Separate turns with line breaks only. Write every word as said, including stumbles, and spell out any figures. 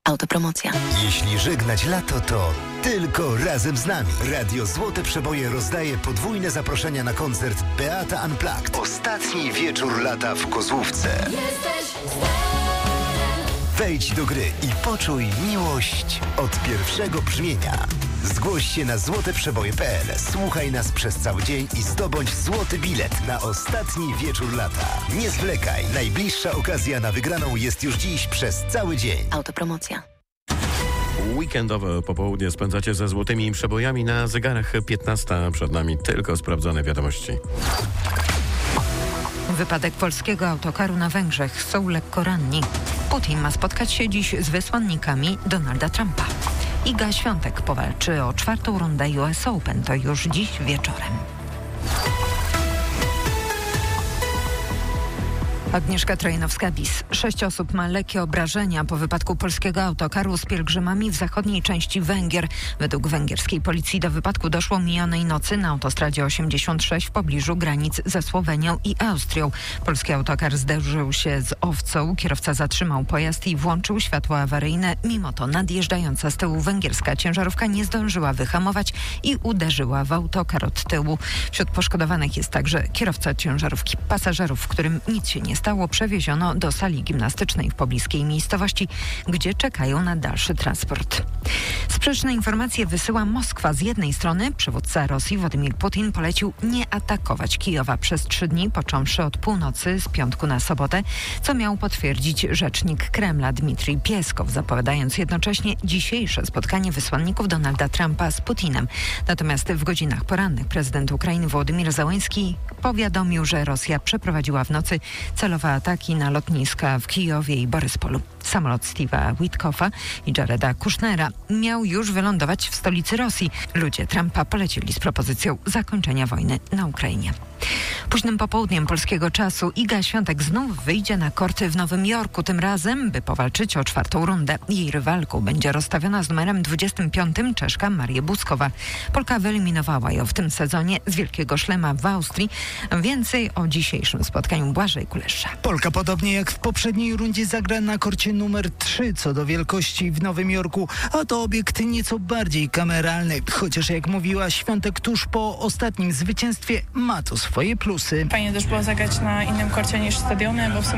Autopromocja.
Jeśli żegnać lato, to tylko razem z nami. Radio Złote Przeboje rozdaje podwójne zaproszenia na koncert Beata Unplugged. Ostatni wieczór lata w Kozłówce. Wejdź do gry i poczuj miłość od pierwszego brzmienia. Zgłoś się na złote przeboje kropka pe el. Słuchaj nas przez cały dzień i zdobądź złoty bilet na ostatni wieczór lata. Nie zwlekaj. Najbliższa okazja na wygraną jest już dziś przez cały dzień.
Autopromocja.
Weekendowe popołudnie spędzacie ze złotymi przebojami. Na zegarach piętnasta, przed nami tylko sprawdzone wiadomości.
Wypadek polskiego autokaru na Węgrzech. Są lekko ranni. Putin ma spotkać się dziś z wysłannikami Donalda Trumpa. Iga Świątek powalczy o czwartą rundę U S Open. To już dziś wieczorem. Agnieszka Trojanowska-Bis. Sześć osób ma lekkie obrażenia po wypadku polskiego autokaru z pielgrzymami w zachodniej części Węgier. Według węgierskiej policji do wypadku doszło minionej nocy na autostradzie osiemdziesiąt sześć w pobliżu granic ze Słowenią i Austrią. Polski autokar zderzył się z owcą. Kierowca zatrzymał pojazd i włączył światło awaryjne. Mimo to nadjeżdżająca z tyłu węgierska ciężarówka nie zdążyła wyhamować i uderzyła w autokar od tyłu. Wśród poszkodowanych jest także kierowca ciężarówki. Pasażerów, którym nic się nie stało, przewieziono do sali gimnastycznej w pobliskiej miejscowości, gdzie czekają na dalszy transport. Sprzeczne informacje wysyła Moskwa. Z jednej strony przywódca Rosji Władimir Putin polecił nie atakować Kijowa przez trzy dni, począwszy od północy z piątku na sobotę, co miał potwierdzić rzecznik Kremla Dmitrij Pieskow, zapowiadając jednocześnie dzisiejsze spotkanie wysłanników Donalda Trumpa z Putinem. Natomiast w godzinach porannych prezydent Ukrainy Wołodymyr Zełenski powiadomił, że Rosja przeprowadziła w nocy celowe ataki na lotniska w Kijowie i Boryspolu. Samolot Steve'a Witkoffa i Jareda Kushnera miał już wylądować w stolicy Rosji. Ludzie Trumpa polecili z propozycją zakończenia wojny na Ukrainie. Późnym popołudniem polskiego czasu Iga Świątek znów wyjdzie na korty w Nowym Jorku, tym razem, by powalczyć o czwartą rundę. Jej rywalką będzie rozstawiona z numerem dwudziestym piątym Czeszka Marię Buskowa. Polka wyeliminowała ją w tym sezonie z Wielkiego Szlema w Austrii. Więcej o dzisiejszym spotkaniu Błażej Kulesza.
Polka podobnie jak w poprzedniej rundzie zagra na korcie numer trzy co do wielkości w Nowym Jorku, a to obiekt nieco bardziej kameralny. Chociaż jak mówiła Świątek tuż po ostatnim zwycięstwie, ma to swoje plusy.
Fajnie też było zagrać na innym korcie niż stadiony, bo w sumie